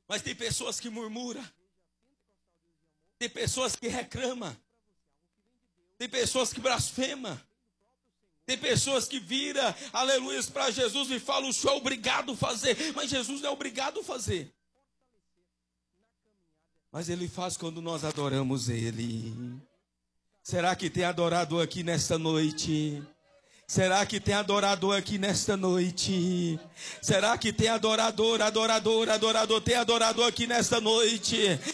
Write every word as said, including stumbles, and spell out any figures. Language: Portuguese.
Mas tem pessoas que murmuram. Tem pessoas que reclamam. Tem pessoas que blasfemam. Tem pessoas que viram, aleluia, para Jesus e falam, o Senhor é obrigado a fazer. Mas Jesus não é obrigado a fazer. Mas Ele faz quando nós adoramos Ele. Será que tem adorador aqui nesta noite? Será que tem adorador aqui nesta noite? Será que tem adorador, adorador, adorador, tem adorador aqui nesta noite?